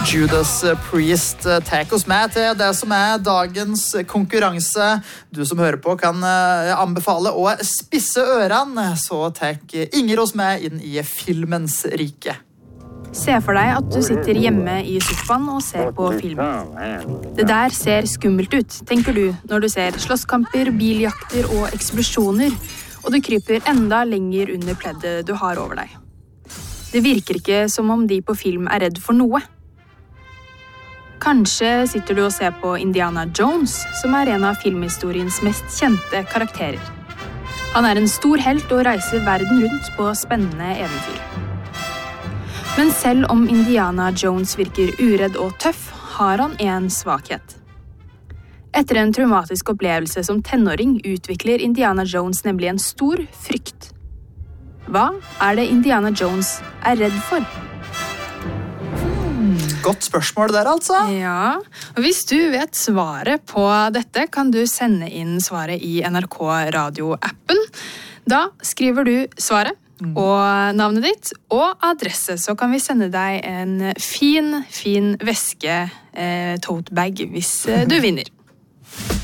Judas Priest, tek oss med til det som dagens konkurranse. Du som hører på kan anbefale å spisse ørene, så tek Inger oss med inn i filmens rike. Se for deg at du sitter hjemme i sofaen og ser på film. Det der ser skummelt ut, tenker du, når du ser slåsskamper, biljakter og eksplosjoner, og du kryper enda lenger under pleddet du har over deg. Det virker ikke som om de på film redd for noe. Kanskje sitter du og ser på Indiana Jones, som en av filmhistoriens mest kjente karakterer. Han en stor helt og reiser verden rundt på spennende eventyr. Men selv om Indiana Jones virker uredd og tøff, har han en svakhet. Etter en traumatisk opplevelse som tenåring utvikler Indiana Jones nemlig en stor frykt. Hva det Indiana Jones redd for? Godt spørsmål der, altså. Ja, og hvis du vet svaret på dette, kan du sende inn svaret i NRK Radio-appen. Da skriver du svaret og navnet ditt og adresse, så kan vi sende deg en fin veske, tote bag, hvis du vinner.